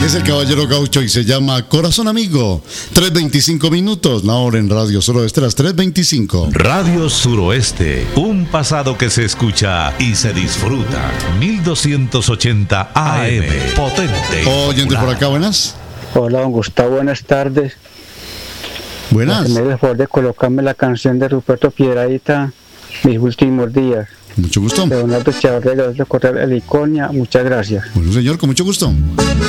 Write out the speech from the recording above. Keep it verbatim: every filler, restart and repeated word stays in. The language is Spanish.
Es el Caballero Gaucho y se llama Corazón Amigo. tres veinticinco minutos, la hora en Radio Suroeste, las tres veinticinco. Radio Suroeste, un pasado que se escucha y se disfruta. mil doscientos ochenta A M, potente. Oyentes por acá, buenas. Hola, don Gustavo, buenas tardes. Buenas. Me da el favor de colocarme la canción de Ruperto Piedradita, Mis Últimos Días. Mucho gusto. Leonardo Chavarría de Correal Heliconia, muchas gracias. Bueno, señor, con mucho gusto.